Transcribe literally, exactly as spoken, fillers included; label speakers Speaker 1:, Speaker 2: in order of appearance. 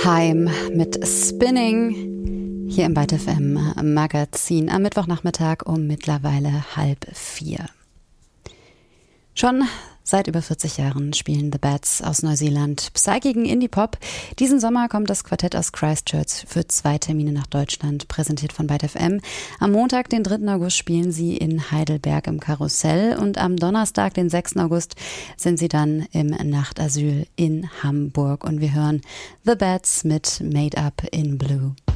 Speaker 1: Heim mit Spinning hier im Byte F M Magazin am Mittwochnachmittag um mittlerweile halb vier. Schon seit über vierzig Jahren spielen The Bats aus Neuseeland psychigen Indie-Pop. Diesen Sommer kommt das Quartett aus Christchurch für zwei Termine nach Deutschland, präsentiert von Byte F M. Am Montag, den dritten August, spielen sie in Heidelberg im Karussell und am Donnerstag, den sechsten August, sind sie dann im Nachtasyl in Hamburg. Und wir hören The Bats mit Made Up in Blue.